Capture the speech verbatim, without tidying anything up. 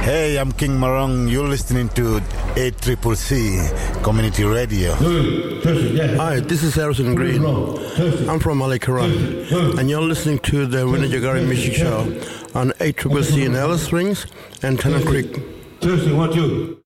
Hey, I'm King Marong. You're listening to eight C C C Community Radio. Hi, this is Harrison Green. I'm from Malikaran, and you're listening to the Winajagari Music Show on eight C C C in Alice Springs and Tennant Creek. Thursday, what you?